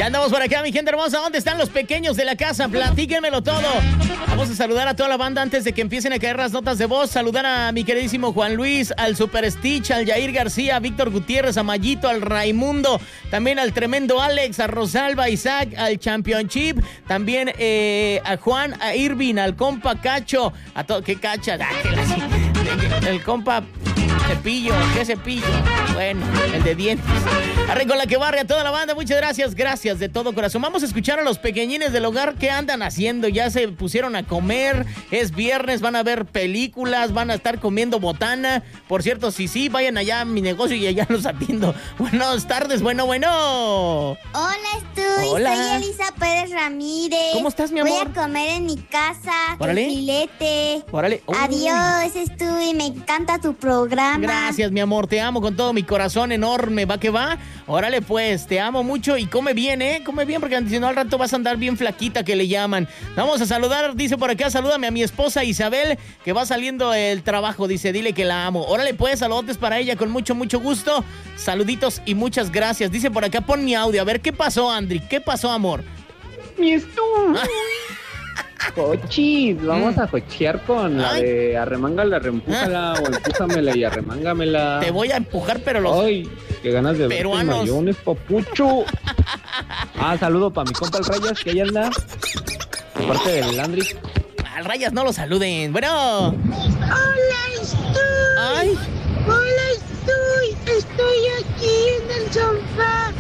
andamos por acá, mi gente hermosa. ¿Dónde están los pequeños de la casa? Platíquenmelo todo. Vamos a saludar a toda la banda antes de que empiecen a caer las notas de voz. Saludar a mi queridísimo Juan Luis, al Super Stitch, al Yair García, a Víctor Gutiérrez, a Mayito, al Raimundo, también al tremendo Alex, a Rosalba, a Isaac, al Championship, también a Juan, a Irving, al compa Cacho, a todo. ¿Qué cacha? El compa Cepillo, ¿qué cepillo? Bueno, el de dientes. Arre con la que barre a toda la banda, muchas gracias de todo corazón. Vamos a escuchar a los pequeñines del hogar. ¿Qué andan haciendo? Ya se pusieron a comer, es viernes, van a ver películas, van a estar comiendo botana. Por cierto, sí, vayan allá a mi negocio y allá los atiendo. Buenas tardes, bueno. Hola, Hola. Soy Elisa Pérez Ramírez. ¿Cómo estás, mi amor? Voy a comer en mi casa, Órale. con filete. Órale. Uy. Adiós, Stuy, me encanta tu programa. Gracias, mi amor, te amo con todo mi corazón enorme, ¿va que va? Órale, pues, te amo mucho y come bien, ¿eh? Come bien porque si no al rato vas a andar bien flaquita, que le llaman. Vamos a saludar, dice por acá, salúdame a mi esposa Isabel, que va saliendo del trabajo, dice, dile que la amo. Órale, pues, saludotes para ella con mucho gusto. Saluditos y muchas gracias. Dice por acá, pon mi audio. A ver, ¿qué pasó, Andri? ¿Qué pasó, amor? Mi Stu. Cochis, vamos a cochear con la de arremángala, reempújala o empújamela y arremángamela. Te voy a empujar, pero los... Ay, qué ganas de ver peruanos. mayones, papucho. Saludo para mi compa el Rayas, que ahí anda. De parte del Landry. Al Rayas no lo saluden. Bueno. Hola, Stuy. Ay. Hola, Stuy. Estoy aquí en el sofá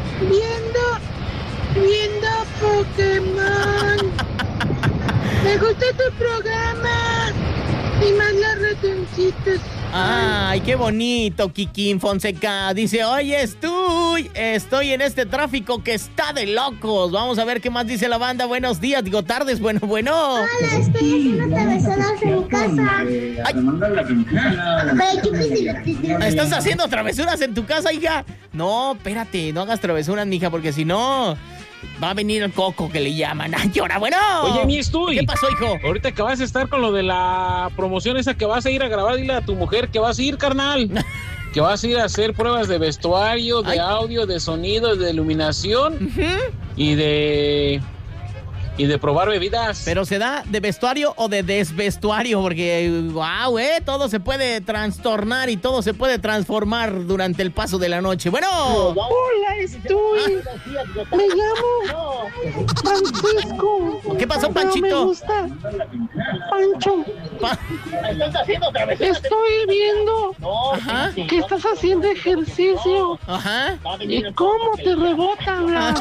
viendo Pokémon. Me gusta tu programa y más las ratoncitos. Ay, qué bonito, Kikín Fonseca. Dice, oye, estoy en este tráfico que está de locos. Vamos a ver qué más dice la banda. Buenos días, digo tardes, bueno. Hola, estoy haciendo travesuras en mi casa. ¿Estás haciendo travesuras en tu casa, hija? No, espérate, no hagas travesuras, mija, porque si no... va a venir el coco que le llaman. ¡Ay, ahora, bueno! Oye, mi Stuy. ¿Qué pasó, hijo? Ahorita que vas a estar con lo de la promoción esa que vas a ir a grabar, dile a tu mujer que vas a ir, carnal. Que vas a ir a hacer pruebas de vestuario, de audio, de sonido, de iluminación y de probar bebidas. ¿Pero se da de vestuario o de desvestuario? Porque, wow, todo se puede trastornar y todo se puede transformar durante el paso de la noche. Bueno. Hola, Stuy. Me llamo Francisco. ¿Qué pasó, Pero Panchito? me gusta Pancho. ¿Estás haciendo travesuras? Estoy viendo Ajá. que estás haciendo ejercicio. Ajá. ¿Y cómo te rebota, bla?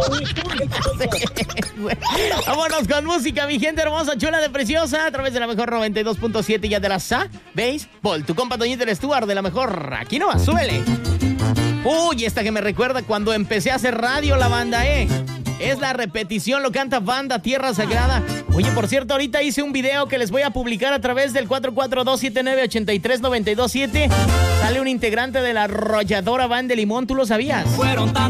Vámonos con música, mi gente hermosa, chula de preciosa, a través de la mejor 92.7 ya de la Béisbol. Tu compa Toñito el Stuart de la mejor. Aquí no más, súbele. Uy, esta que me recuerda cuando empecé a hacer radio, la banda, Es la repetición, lo canta Banda Tierra Sagrada. Oye, por cierto, ahorita hice un video que les voy a publicar a través del 442-79-83927. Sale un integrante de la arrolladora Banda de Limón, ¿tú lo sabías? Fueron tan